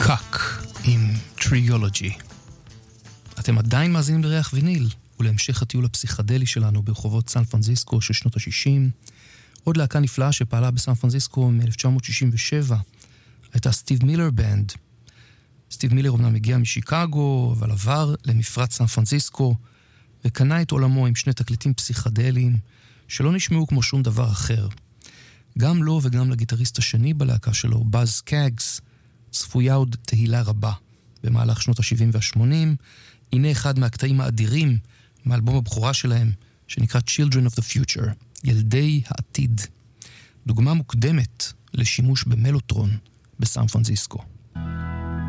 קאק עם טריולוגי. אתם עדיין מאזינים לריח ויניל ולהמשך הטיול הפסיכדלי שלנו ברחובות סן פרנסיסקו של שנות ה-60. עוד להקה נפלאה שפעלה בסן פרנסיסקו מ-1967 הייתה סטיב מילר בנד. סטיב מילר אומנם הגיע משיקגו, אבל עבר למפרץ סן פרנסיסקו וקנה את עולמו עם שני תקליטים פסיכדליים שלא נשמעו כמו שום דבר אחר. גם לו וגם לגיטריסט השני בלהקה שלו, באז סקאגס, צפויה עוד תהילה רבה במהלך שנות ה-70 וה-80. הנה אחד מהקטעים האדירים מאלבום הבכורה שלהם, שנקרא Children of the Future, ילדי העתיד. דוגמה מוקדמת לשימוש במלוטרון בסן פרנסיסקו.